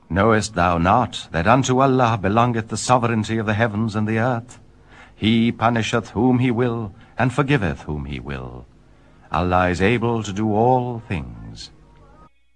Knowest thou not that unto Allah belongeth the sovereignty of the heavens and the earth? He punisheth whom he will, and forgiveth whom he will. Allah is able to do all things.